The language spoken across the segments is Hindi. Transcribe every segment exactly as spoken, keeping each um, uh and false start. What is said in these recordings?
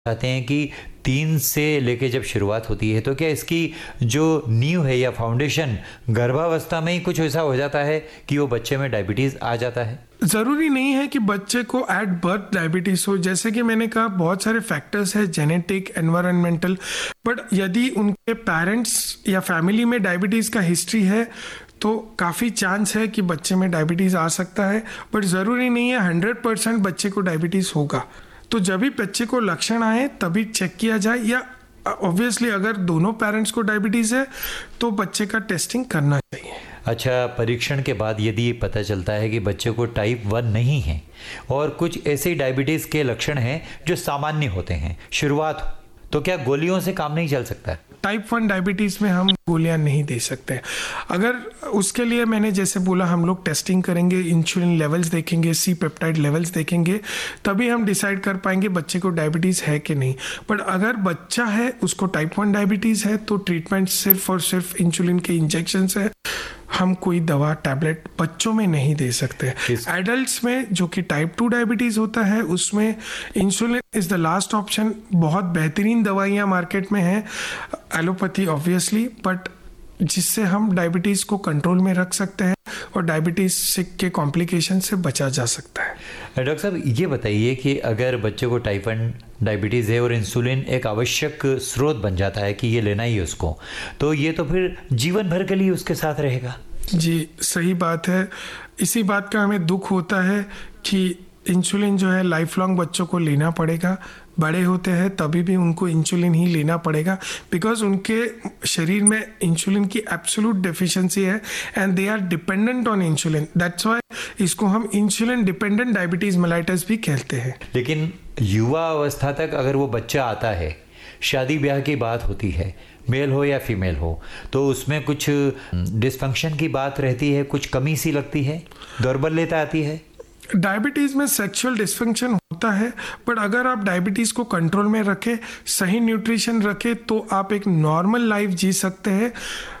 चाहते हैं कि तीन से लेके जब शुरुआत होती है तो क्या इसकी जो नींव है या फाउंडेशन गर्भावस्था में ही कुछ ऐसा हो जाता है कि वो बच्चे में डायबिटीज आ जाता है? ज़रूरी नहीं है कि बच्चे को एट बर्थ डायबिटीज़ हो। जैसे कि मैंने कहा, बहुत सारे फैक्टर्स हैं, जेनेटिक, एनवायरमेंटल, बट यदि उनके पेरेंट्स या फैमिली में डायबिटीज़ का हिस्ट्री है तो काफ़ी चांस है कि बच्चे में डायबिटीज़ आ सकता है। बट ज़रूरी नहीं है हंड्रेड परसेंट बच्चे को डायबिटीज़ होगा। तो जब भी बच्चे को लक्षण आए तभी चेक किया जाए, या ऑब्वियसली अगर दोनों पेरेंट्स को डायबिटीज़ है तो बच्चे का टेस्टिंग करना चाहिए। अच्छा, परीक्षण के बाद यदि ये पता चलता है कि बच्चे को टाइप वन नहीं है और कुछ ऐसे डायबिटीज़ के लक्षण हैं जो सामान्य होते हैं, शुरुआत हो, तो क्या गोलियों से काम नहीं चल सकता? टाइप वन डायबिटीज़ में हम गोलियां नहीं दे सकते। अगर उसके लिए मैंने जैसे बोला, हम लोग टेस्टिंग करेंगे, इंसुलिन लेवल्स देखेंगे, सी पेप्टाइड लेवल्स देखेंगे, तभी हम डिसाइड कर पाएंगे बच्चे को डायबिटीज़ है कि नहीं। बट अगर बच्चा है, उसको टाइप वन डायबिटीज़ है, तो ट्रीटमेंट सिर्फ और सिर्फ इंसुलिन के इंजेक्शन है। हम कोई दवा टैबलेट बच्चों में नहीं दे सकते। एडल्ट्स में जो कि टाइप टू डायबिटीज़ होता है, उसमें insulin is the last option. बहुत बेहतरीन दवाइयाँ मार्केट में हैं, एलोपैथी ऑब्वियसली, बट जिससे हम डायबिटीज़ को कंट्रोल में रख सकते हैं और डायबिटीज़ के कॉम्प्लिकेशन से बचा जा सकता है। डॉक्टर साहब, ये बताइए कि अगर बच्चे को टाइप वन डायबिटीज़ है और इंसुलिन एक आवश्यक स्रोत बन जाता है कि ये लेना ही उसको, तो ये तो फिर जीवन भर के लिए उसके साथ रहेगा? जी, सही बात है। इसी बात का हमें दुख होता है कि इंसुलिन जो है लाइफ लॉन्ग बच्चों को लेना पड़ेगा। बड़े होते हैं तभी भी उनको इंसुलिन ही लेना पड़ेगा, बिकॉज उनके शरीर में इंसुलिन की एब्सोल्यूट डेफिशिएंसी है and they are dependent on insulin. That's why इसको हम इंसुलिन डिपेंडेंट डायबिटीज मेलाइटस भी कहते हैं। लेकिन युवा अवस्था तक अगर वो बच्चा आता है, शादी ब्याह की बात होती है, मेल हो या फीमेल हो, तो उसमें कुछ डिसफंक्शन की बात रहती है, कुछ कमी सी लगती है, दुर्बलता आती है। डायबिटीज़ में सेक्सुअल डिसफंक्शन होता है, बट अगर आप डायबिटीज़ को कंट्रोल में रखें, सही न्यूट्रिशन रखें, तो आप एक नॉर्मल लाइफ जी सकते हैं।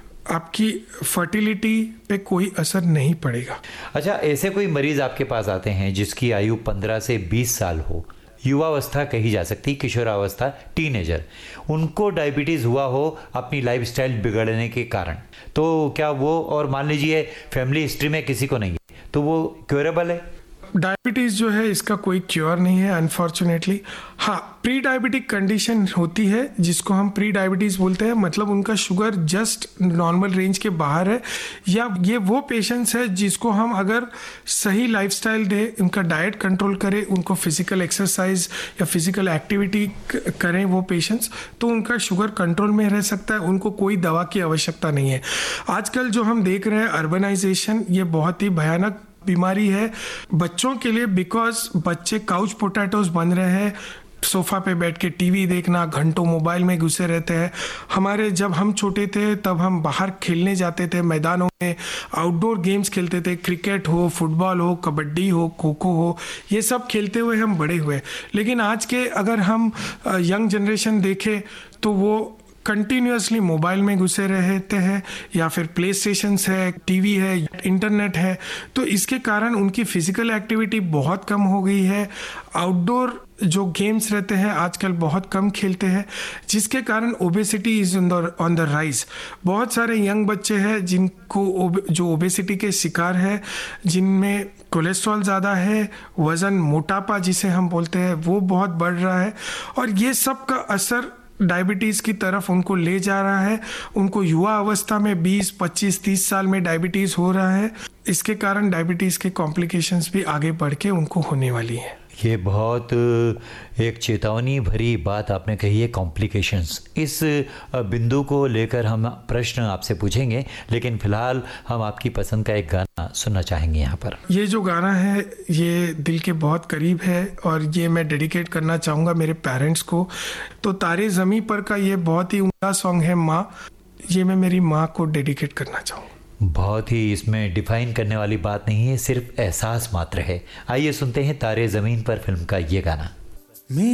आपकी फर्टिलिटी पे कोई असर नहीं पड़ेगा। अच्छा, ऐसे कोई मरीज आपके पास आते हैं जिसकी आयु पंद्रह से बीस साल हो, युवावस्था कही जा सकती, किशोरावस्था, टीनेजर, उनको डायबिटीज़ हुआ हो अपनी लाइफस्टाइल बिगड़ने के कारण, तो क्या वो, और मान लीजिए फैमिली हिस्ट्री में किसी को नहीं है, तो वो क्योरेबल है? डायबिटीज़ जो है इसका कोई क्योर नहीं है, अनफॉर्चुनेटली। हाँ, प्री डायबिटिक कंडीशन होती है जिसको हम प्री डायबिटीज़ बोलते हैं, मतलब उनका शुगर जस्ट नॉर्मल रेंज के बाहर है, या ये वो पेशेंट्स है जिसको हम अगर सही लाइफस्टाइल दे, उनका डाइट कंट्रोल करें, उनको फिजिकल एक्सरसाइज या फिजिकल एक्टिविटी करें वो पेशेंट्स, तो उनका शुगर कंट्रोल में रह सकता है, उनको कोई दवा की आवश्यकता नहीं है। आजकल जो हम देख रहे हैं अर्बनाइजेशन, ये बहुत ही भयानक बीमारी है बच्चों के लिए, बिकॉज बच्चे काउच पोटैटोज बन रहे हैं, सोफा पे बैठ के टीवी देखना, घंटों मोबाइल में घुसे रहते हैं। हमारे जब हम छोटे थे तब हम बाहर खेलने जाते थे, मैदानों में आउटडोर गेम्स खेलते थे, क्रिकेट हो, फुटबॉल हो, कबड्डी हो, खो खो हो, ये सब खेलते हुए हम बड़े हुए। लेकिन आज के अगर हम यंग जनरेशन देखें तो वो कंटिन्यूसली मोबाइल में घुसे रहते हैं, या फिर प्ले स्टेशंस है, टीवी है, इंटरनेट है, तो इसके कारण उनकी फिजिकल एक्टिविटी बहुत कम हो गई है। आउटडोर जो गेम्स रहते हैं आजकल बहुत कम खेलते हैं, जिसके कारण obesity is on the rise. बहुत सारे यंग बच्चे हैं जिनको जो ओबेसिटी के शिकार है, जिनमें कोलेस्ट्रॉल ज़्यादा है, वज़न, मोटापा जिसे हम बोलते हैं, वो बहुत बढ़ रहा है, और ये सब का असर डायबिटीज़ की तरफ उनको ले जा रहा है। उनको युवा अवस्था में बीस, पच्चीस, तीस साल में डायबिटीज़ हो रहा है। इसके कारण डायबिटीज़ के कॉम्प्लिकेशंस भी आगे बढ़ के उनको होने वाली है। ये बहुत एक चेतावनी भरी बात आपने कही है, कॉम्प्लिकेशंस। इस बिंदु को लेकर हम प्रश्न आपसे पूछेंगे, लेकिन फिलहाल हम आपकी पसंद का एक गाना सुनना चाहेंगे यहाँ पर। ये जो गाना है ये दिल के बहुत करीब है, और ये मैं डेडिकेट करना चाहूँगा मेरे पेरेंट्स को। तो तारे ज़मीं पर का ये बहुत ही उम्दा सॉन्ग है, माँ। ये मैं मेरी माँ को डेडिकेट करना चाहूँगा। बहुत ही इसमें डिफाइन करने वाली बात नहीं है, सिर्फ एहसास मात्र है। आइए सुनते हैं तारे ज़मीन पर फिल्म का ये गाना।